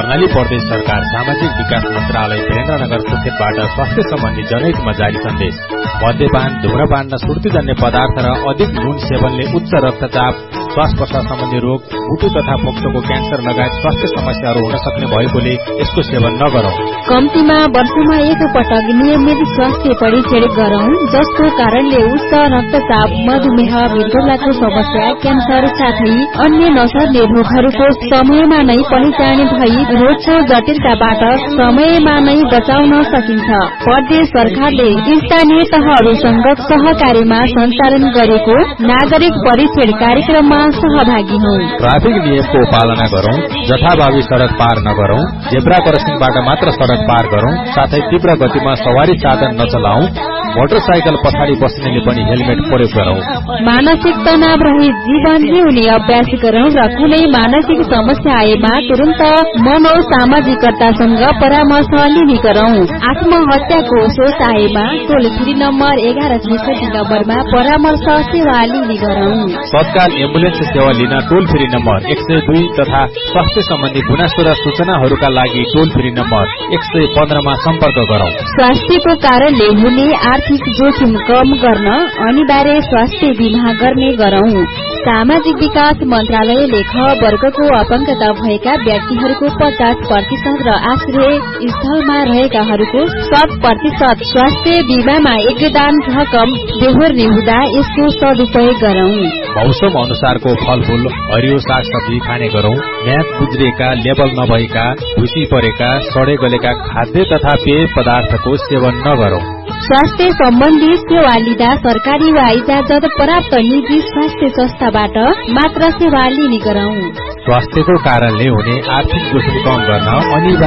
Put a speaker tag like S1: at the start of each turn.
S1: कर्णाली प्रदेश सरकार सामाजिक विकास मन्त्रालय वीरेन्द्रनगर सुर्खेतबाट स्वास्थ्य सम्बन्धी जनहितमा जारी सन्देश। मद्यपान, धूम्रपान र सुर्तीजन्य पदार्थ र अधिक नुन सेवनले उच्च रक्तचाप, श्वास प्रश्वास सम्बन्धी रोग, मुटु तथा फोक्सोको क्यान्सर लगायत स्वास्थ्य समस्याहरू हुन सक्ने भएकोले यसको सेवन नगरौं।
S2: कम्तीमा वर्षमा एक पटक नियमित स्वास्थ्य परीक्षण गरौं, जसको कारणले उच्च रक्तचाप, मधुमेह, हृदयको समस्या, क्यान्सर साथै अन्य नसर्ने रोगहरूको समयमा नै पहिचान भई रोग जटिलताबाट समयमा नै बचाउन सकिन्छ। प्रदेश सरकारले स्थानीय तहहरूसँग सहकारीमा सञ्चालन गरेको नागरिक परीक्षण कार्यक्रममा सहभागी हौ।
S1: ट्राफिक नियमको पालना गरौं, जथाभावी सड़क पार नगरौं, जेब्रा क्रसिङबाट मात्र सड़क पार गरौं, साथै तीव्र गतिमा सवारी साधन नचलाऊ, मोटरसाइकल पछाडि बस्नेले पनि हेलमेट प्रयोग गरौं।
S2: मानसिक तनाव रहित जीवन जिउने अभ्यास गरौं र कुनै मानसिक समस्या आएमा तुरन्त मनोसामाजिकतासँग परामर्श लिने गरौं। आत्महत्याको सोच आएमा टोल फ्री नम्बर 1166 नम्बरमा परामर्श सेवा लिने गरौं।
S1: तत्काल एम्बुलेन्स सेवा लिन टोल फ्री नम्बर 102 तथा स्वास्थ्य सम्बन्धी गुनासो र सूचनाहरूका लागि टोल फ्री नम्बर 115 मा सम्पर्क गरौं।
S2: स्वास्थ्यको कारणले हुने आर्थिक जोखिम कम गर्न अनिवार्य स्वास्थ्य बीमा गर्ने गरौं। सामाजिक विकास मन्त्रालयले ख वर्गको अपंगता भएका व्यक्तिहरूको 50% र आश्रय स्थलमा रहेकाहरूको 100% स्वास्थ्य बीमामा योगदान रकम बेहोर्ने हुँदा यसको सदुपयोग गरौं।
S1: मौसम अनुसारको फलफूल, हरियो साग सब्जी खाने गरौं। म्याद गुज्रेका, लेबल नभएका, भुसी परेका, सडे गलेका खाद्य तथा पेय पदार्थको सेवन नगरौं।
S2: स्वास्थ्य सम्बन्धी सेवा लिँदा सरकारी वा इजाजत प्राप्त निजी स्वास्थ्य संस्थाबाट मात्र सेवा लिने गरौं।
S1: स्वास्थ्यको कारणले हुने आर्थिक जोखिम कम गर्न अनिवार्य